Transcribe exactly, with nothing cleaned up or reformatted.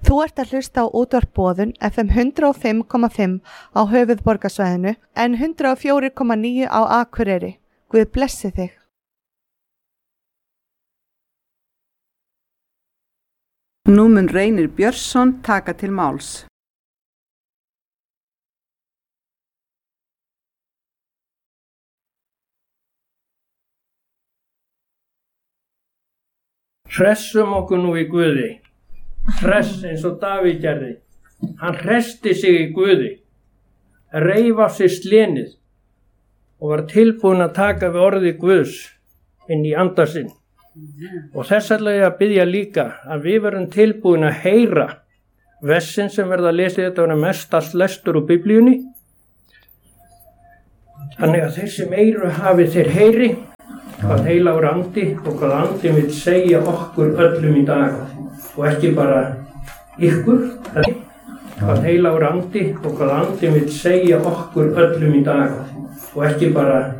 Þú ert að hlusta á útvarp Boðun F M hundrað og fimm komma fimm á höfuðborgarsvæðinu en hundrað og fjögur komma níu á Akureyri. Guð blessi þig. Nú mun Reynir Björnsson taka til máls. Hressum okkur nú í Guði. Hress eins og Davíð gerði. Hann hressti sig í Guði, reif af sig slenið og var tilbúinn að taka við orði Guðs inn í anda sinn. Og þess ætla ég að biðja líka að við verum tilbúin að heyra versin sem verða að lesa þetta og mestast lestur úr Biblíunni. Þannig að þeir sem eyru hafi þeir heyri hvað heilagur andi og hvað andi vill segja okkur öllum í dag og ekki bara ykkur. Hvað heilagur andi og hvað andi vill segja okkur öllum í dag og ekki bara